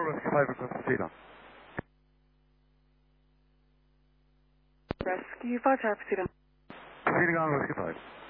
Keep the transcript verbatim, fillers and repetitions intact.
Rescue five request to Cedar. Rescue five, Tower, proceed on. Proceeding on Rescue five.